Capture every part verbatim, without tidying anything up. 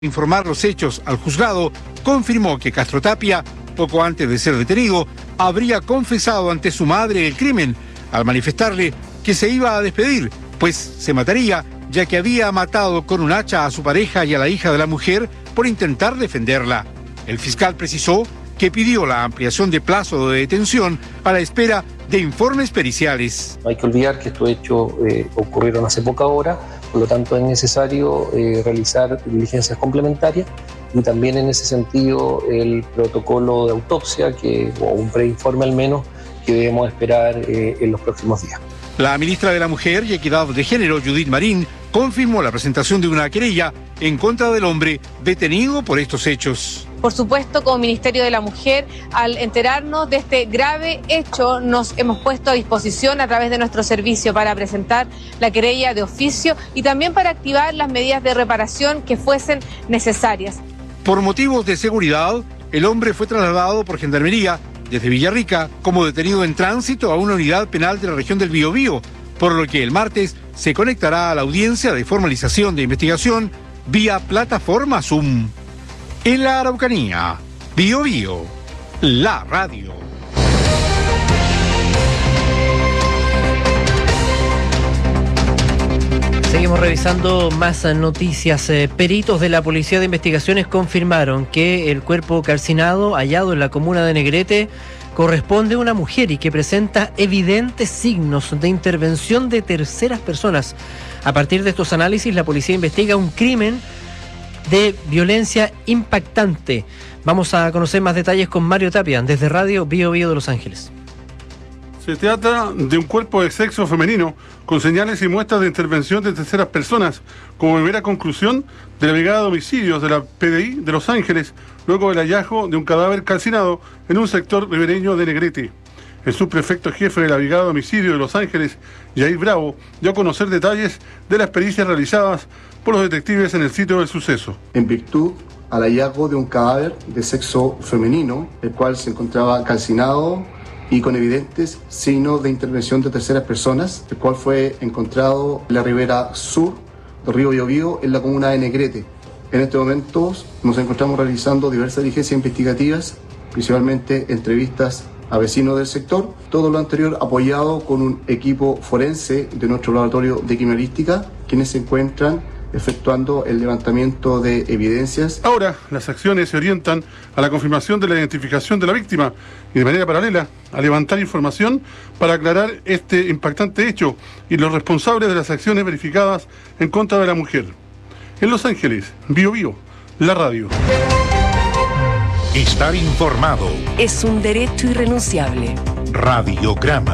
Informar los hechos al juzgado, confirmó que Castro Tapia, poco antes de ser detenido, habría confesado ante su madre el crimen, al manifestarle que se iba a despedir, pues se mataría, ya que había matado con un hacha a su pareja y a la hija de la mujer por intentar defenderla. El fiscal precisó que pidió la ampliación de plazo de detención a la espera de informes periciales. No hay que olvidar que estos hechos eh, ocurrieron hace poca hora, por lo tanto es necesario eh, realizar diligencias complementarias y también en ese sentido el protocolo de autopsia, que, o un preinforme al menos, que debemos esperar eh, en los próximos días. La ministra de la Mujer y Equidad de Género, Judith Marín, confirmó la presentación de una querella en contra del hombre detenido por estos hechos. Por supuesto, como Ministerio de la Mujer, al enterarnos de este grave hecho, nos hemos puesto a disposición a través de nuestro servicio para presentar la querella de oficio y también para activar las medidas de reparación que fuesen necesarias. Por motivos de seguridad, el hombre fue trasladado por Gendarmería desde Villarrica como detenido en tránsito a una unidad penal de la región del Biobío, por lo que el martes se conectará a la audiencia de formalización de investigación vía plataforma Zoom. En la Araucanía, Biobío, la radio. Seguimos revisando más noticias. Eh, peritos de la Policía de Investigaciones confirmaron que el cuerpo calcinado hallado en la comuna de Negrete corresponde a una mujer y que presenta evidentes signos de intervención de terceras personas. A partir de estos análisis, la policía investiga un crimen de violencia impactante. Vamos a conocer más detalles con Mario Tapia, desde Radio Bio Bio de Los Ángeles. Se trata de un cuerpo de sexo femenino con señales y muestras de intervención de terceras personas, como primera conclusión de la Brigada de Homicidios de la P D I de Los Ángeles, luego del hallazgo de un cadáver calcinado en un sector ribereño de Negrete. El subprefecto jefe de la Brigada de Homicidios de Los Ángeles, Jair Bravo, dio a conocer detalles de las pericias realizadas por los detectives en el sitio del suceso. En virtud al hallazgo de un cadáver de sexo femenino, el cual se encontraba calcinado y con evidentes signos de intervención de terceras personas, el cual fue encontrado en la ribera sur del río Biobío, en la comuna de Negrete. En este momento nos encontramos realizando diversas diligencias investigativas, principalmente entrevistas a vecinos del sector, todo lo anterior apoyado con un equipo forense de nuestro laboratorio de criminalística, quienes se encuentran efectuando el levantamiento de evidencias. Ahora, las acciones se orientan a la confirmación de la identificación de la víctima y de manera paralela a levantar información para aclarar este impactante hecho y los responsables de las acciones verificadas en contra de la mujer. En Los Ángeles, Bio Bio, la radio. Estar informado es un derecho irrenunciable. Radiograma.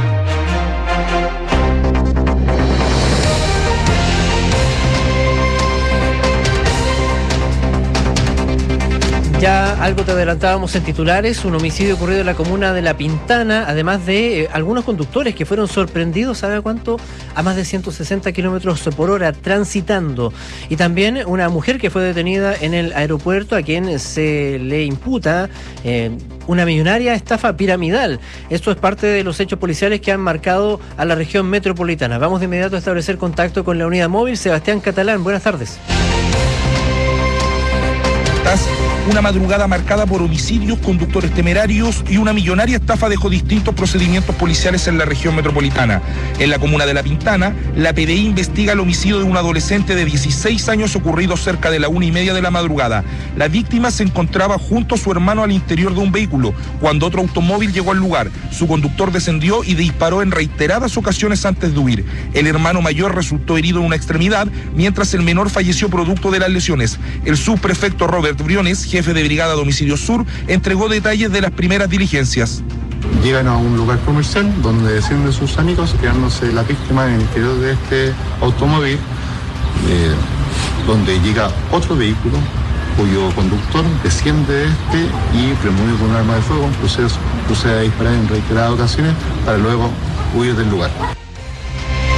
Ya algo te adelantábamos en titulares, un homicidio ocurrido en la comuna de La Pintana, además de eh, algunos conductores que fueron sorprendidos, ¿sabe cuánto? A más de ciento sesenta kilómetros por hora transitando. Y también una mujer que fue detenida en el aeropuerto, a quien se le imputa eh, una millonaria estafa piramidal. Esto es parte de los hechos policiales que han marcado a la región metropolitana. Vamos de inmediato a establecer contacto con la unidad móvil. Sebastián Catalán, buenas tardes. Una madrugada marcada por homicidios, conductores temerarios y una millonaria estafa dejó distintos procedimientos policiales en la región metropolitana. En la comuna de La Pintana, la P D I investiga el homicidio de un adolescente de dieciséis años ocurrido cerca de la una y media de la madrugada. La víctima se encontraba junto a su hermano al interior de un vehículo cuando otro automóvil llegó al lugar. Su conductor descendió y disparó en reiteradas ocasiones antes de huir. El hermano mayor resultó herido en una extremidad, mientras el menor falleció producto de las lesiones. El subprefecto Robert Briones, jefe de Brigada de Homicidios Sur, entregó detalles de las primeras diligencias. Llegan a un lugar comercial donde descienden sus amigos, quedándose la víctima en el interior de este automóvil, eh, donde llega otro vehículo cuyo conductor desciende de este y premunido con un arma de fuego, procede, procede a disparar en reiteradas ocasiones para luego huir del lugar. En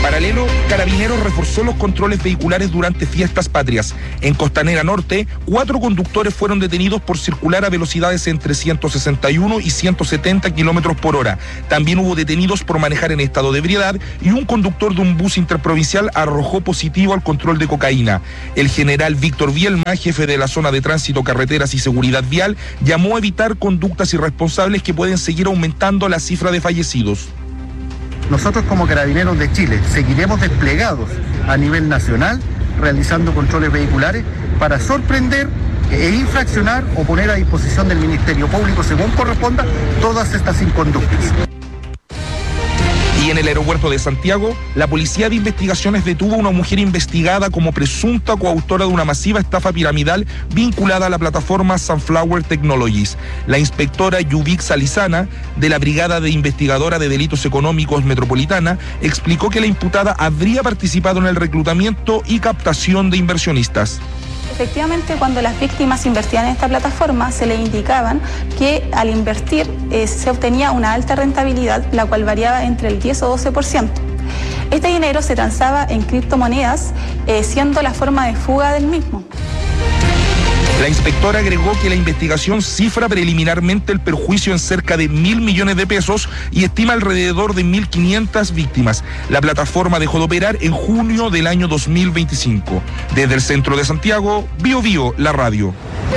Paralelo, Carabineros reforzó los controles vehiculares durante fiestas patrias. En Costanera Norte, cuatro conductores fueron detenidos por circular a velocidades entre ciento sesenta y uno y ciento setenta kilómetros por hora. También hubo detenidos por manejar en estado de ebriedad y un conductor de un bus interprovincial arrojó positivo al control de cocaína. El general Víctor Bielma, jefe de la zona de tránsito, carreteras y seguridad vial, llamó a evitar conductas irresponsables que pueden seguir aumentando la cifra de fallecidos. Nosotros como Carabineros de Chile seguiremos desplegados a nivel nacional realizando controles vehiculares para sorprender e infraccionar o poner a disposición del Ministerio Público, según corresponda, todas estas inconductas. Y en el aeropuerto de Santiago, la Policía de Investigaciones detuvo a una mujer investigada como presunta coautora de una masiva estafa piramidal vinculada a la plataforma Sunflower Technologies. La inspectora Yubik Salizana, de la Brigada de Investigadora de Delitos Económicos Metropolitana, explicó que la imputada habría participado en el reclutamiento y captación de inversionistas. Efectivamente, cuando las víctimas invertían en esta plataforma, se les indicaban que al invertir eh, se obtenía una alta rentabilidad, la cual variaba entre el diez o doce por ciento. Este dinero se transaba en criptomonedas, eh, siendo la forma de fuga del mismo. La inspectora agregó que la investigación cifra preliminarmente el perjuicio en cerca de mil millones de pesos y estima alrededor de mil quinientas víctimas. La plataforma dejó de operar en junio del año dos mil veinticinco. Desde el centro de Santiago, Bio Bio, la radio.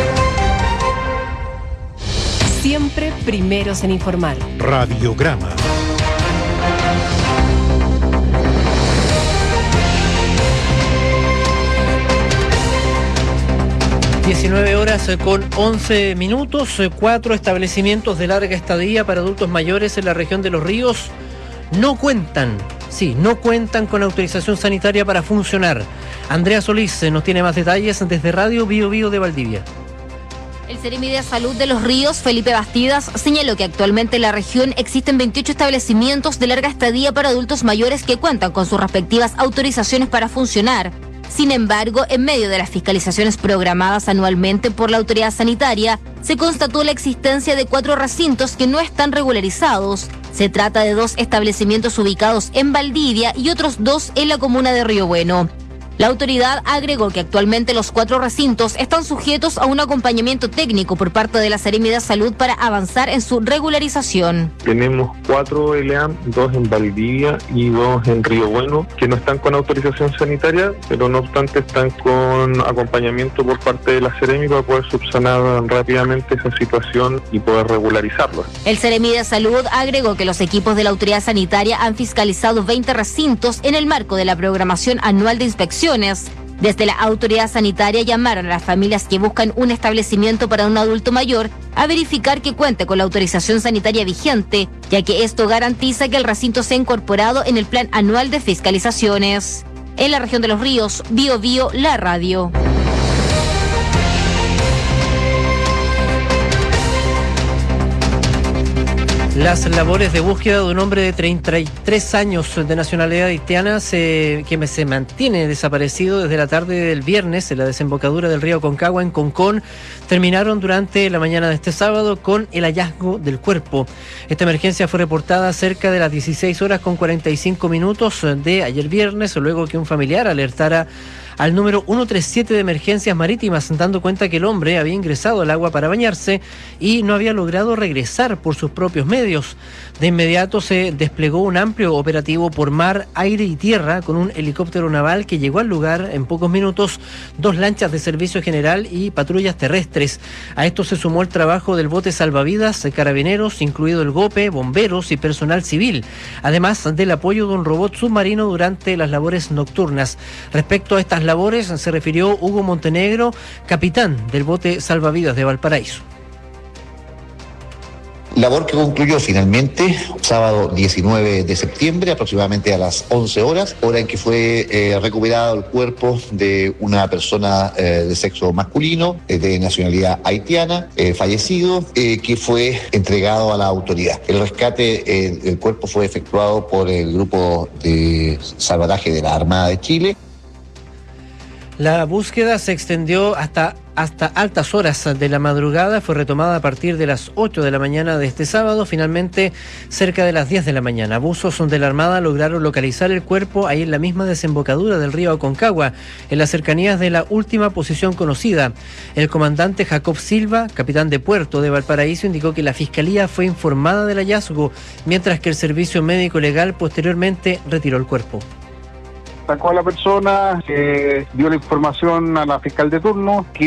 Siempre primeros en informar. Radiograma. diecinueve horas con once minutos, cuatro establecimientos de larga estadía para adultos mayores en la región de Los Ríos no cuentan, sí, no cuentan con autorización sanitaria para funcionar. Andrea Solís nos tiene más detalles desde Radio Bio Bio de Valdivia. El Seremi de Salud de Los Ríos, Felipe Bastidas, señaló que actualmente en la región existen veintiocho establecimientos de larga estadía para adultos mayores que cuentan con sus respectivas autorizaciones para funcionar. Sin embargo, en medio de las fiscalizaciones programadas anualmente por la autoridad sanitaria, se constató la existencia de cuatro recintos que no están regularizados. Se trata de dos establecimientos ubicados en Valdivia y otros dos en la comuna de Río Bueno. La autoridad agregó que actualmente los cuatro recintos están sujetos a un acompañamiento técnico por parte de la Seremi de Salud para avanzar en su regularización. Tenemos cuatro L A M, dos en Valdivia y dos en Río Bueno, que no están con autorización sanitaria, pero no obstante están con acompañamiento por parte de la Seremi para poder subsanar rápidamente esa situación y poder regularizarlo. El Seremi de Salud agregó que los equipos de la autoridad sanitaria han fiscalizado veinte recintos en el marco de la programación anual de inspección. Desde la autoridad sanitaria llamaron a las familias que buscan un establecimiento para un adulto mayor a verificar que cuente con la autorización sanitaria vigente, ya que esto garantiza que el recinto sea incorporado en el plan anual de fiscalizaciones. En la región de Los Ríos, Bio Bio, la radio. Las labores de búsqueda de un hombre de treinta y tres años de nacionalidad haitiana se, que se mantiene desaparecido desde la tarde del viernes en la desembocadura del río Concagua en Concón terminaron durante la mañana de este sábado con el hallazgo del cuerpo. Esta emergencia fue reportada cerca de las dieciséis horas con cuarenta y cinco minutos de ayer viernes, luego que un familiar alertara al número ciento treinta y siete de emergencias marítimas, dando cuenta que el hombre había ingresado al agua para bañarse y no había logrado regresar por sus propios medios. De inmediato se desplegó un amplio operativo por mar, aire y tierra con un helicóptero naval que llegó al lugar en pocos minutos, dos lanchas de servicio general y patrullas terrestres. A esto se sumó el trabajo del bote salvavidas, carabineros, incluido el GOPE, bomberos y personal civil, además del apoyo de un robot submarino durante las labores nocturnas. Respecto a estas labores se refirió Hugo Montenegro, capitán del bote salvavidas de Valparaíso. Labor que concluyó finalmente sábado diecinueve de septiembre, aproximadamente a las once horas, hora en que fue eh, recuperado el cuerpo de una persona eh, de sexo masculino, eh, de nacionalidad haitiana, eh, fallecido, eh, que fue entregado a la autoridad. El rescate eh, del cuerpo fue efectuado por el grupo de salvataje de la Armada de Chile. La búsqueda se extendió hasta, hasta altas horas de la madrugada, fue retomada a partir de las ocho de la mañana de este sábado, finalmente cerca de las diez de la mañana. Buzos de la Armada lograron localizar el cuerpo ahí en la misma desembocadura del río Aconcagua, en las cercanías de la última posición conocida. El comandante Jacob Silva, capitán de puerto de Valparaíso, indicó que la Fiscalía fue informada del hallazgo, mientras que el Servicio Médico Legal posteriormente retiró el cuerpo. Sacó a la persona, eh, dio la información a la fiscal de turno, que